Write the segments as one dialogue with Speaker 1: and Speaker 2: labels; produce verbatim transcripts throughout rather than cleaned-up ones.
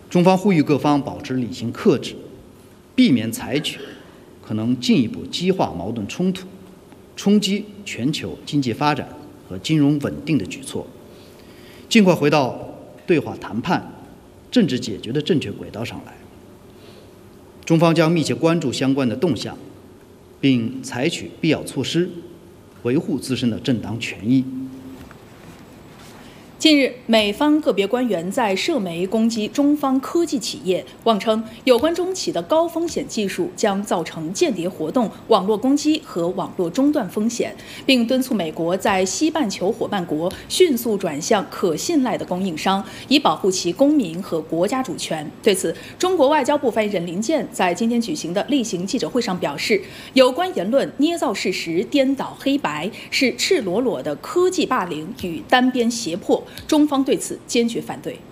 Speaker 1: 中方呼吁各方保持理性克制，避免采取可能进一步激化矛盾冲突、冲击全球经济发展和金融稳定的举措，尽快回到对话谈判、政治解决的正确轨道上来。中方将密切关注相关的动向，并采取必要措施，维护自身的正当权益。
Speaker 2: 近日，美方个别官员在涉媒攻击中方科技企业，妄称有关中企的高风险技术将造成间谍活动、网络攻击和网络中断风险，并敦促美国在西半球伙伴国迅速转向可信赖的供应商，以保护其公民和国家主权。对此，中国外交部发言人林健在今天举行的例行记者会上表示，有关言论捏造事实、颠倒黑白，是赤裸裸的科技霸凌与单边胁迫。中方对此坚决反对。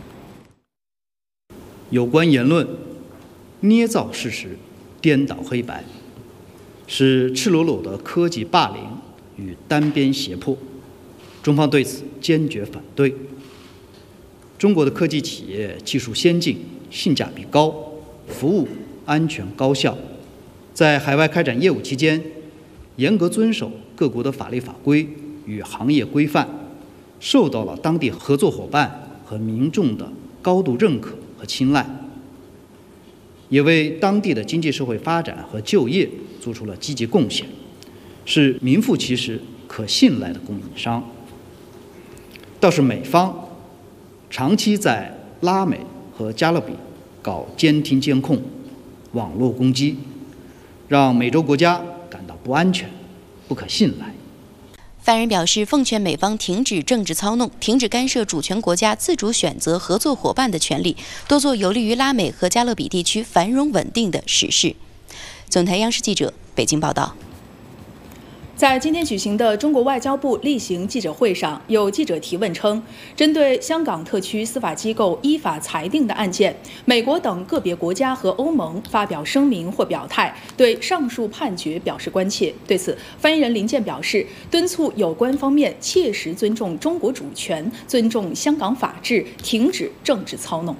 Speaker 1: 有关言论捏造事实、颠倒黑白，是赤裸裸的科技霸凌与单边胁迫。中方对此坚决反对。中国的科技企业技术先进、性价比高、服务安全高效，在海外开展业务期间，严格遵守各国的法律法规与行业规范，受到了当地合作伙伴和民众的高度认可和青睐，也为当地的经济社会发展和就业做出了积极贡献，是名副其实可信赖的供应商。倒是美方长期在拉美和加勒比搞监听监控、网络攻击，让美洲国家感到不安全、不可信赖。
Speaker 3: 发言人表示，奉劝美方停止政治操弄，停止干涉主权国家自主选择合作伙伴的权利，多做有利于拉美和加勒比地区繁荣稳定的实事。总台央视记者北京报道。
Speaker 2: 在今天举行的中国外交部例行记者会上，有记者提问称，针对香港特区司法机构依法裁定的案件，美国等个别国家和欧盟发表声明或表态，对上述判决表示关切。对此，发言人林健表示，敦促有关方面切实尊重中国主权，尊重香港法治，停止政治操弄。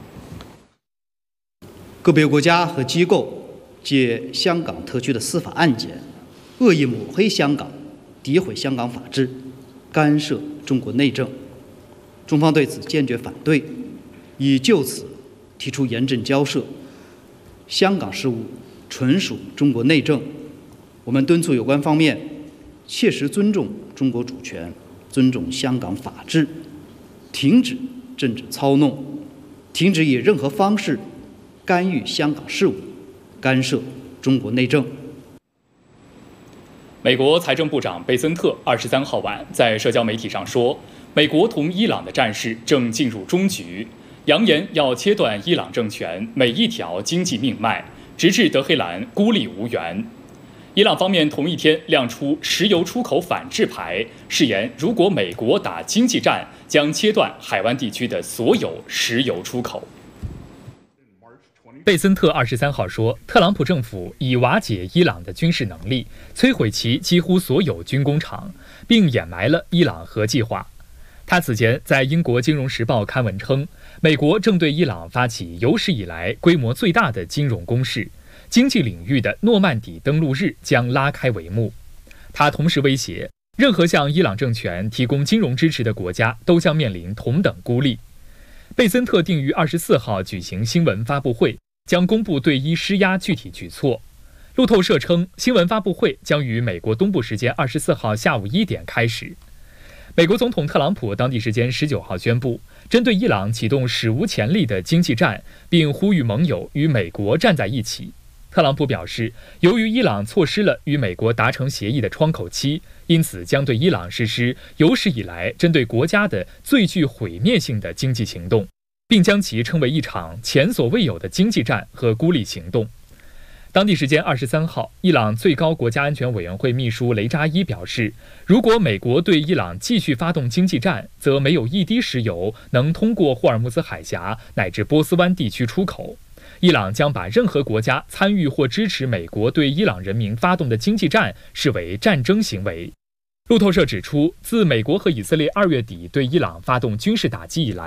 Speaker 1: 个别国家和机构借香港特区的司法案件，恶意抹黑香港，诋毁香港法治，干涉中国内政，中方对此坚决反对，已就此提出严正交涉。香港事务纯属中国内政，我们敦促有关方面切实尊重中国主权，尊重香港法治，停止政治操弄，停止以任何方式干预香港事务，干涉中国内政。
Speaker 4: 美国财政部长贝森特二十三号晚在社交媒体上说，美国同伊朗的战事正进入终局，扬言要切断伊朗政权每一条经济命脉，直至德黑兰孤立无援。伊朗方面同一天亮出石油出口反制牌，誓言如果美国打经济战，将切断海湾地区的所有石油出口。贝森特二十三号说，特朗普政府已瓦解伊朗的军事能力，摧毁其几乎所有军工厂，并掩埋了伊朗核计划。他此前在英国《金融时报》刊文称，美国正对伊朗发起有史以来规模最大的金融攻势，经济领域的诺曼底登陆日将拉开帷幕。他同时威胁，任何向伊朗政权提供金融支持的国家都将面临同等孤立。贝森特定于二十四号举行新闻发布会，将公布对伊施压具体举措。路透社称，新闻发布会将于美国东部时间二十四号下午一点开始。美国总统特朗普当地时间十九号宣布，针对伊朗启动史无前例的经济战，并呼吁盟友与美国站在一起。特朗普表示，由于伊朗错失了与美国达成协议的窗口期，因此将对伊朗实施有史以来针对国家的最具毁灭性的经济行动，并将其称为一场前所未有的经济战和孤立行动。当地时间二十三号，伊朗最高国家安全委员会秘书雷扎伊表示，如果美国对伊朗继续发动经济战，则没有一滴石油能通过霍尔木兹海峡乃至波斯湾地区出口。伊朗将把任何国家参与或支持美国对伊朗人民发动的经济战视为战争行为。路透社指出，自美国和以色列二月底对伊朗发动军事打击以来，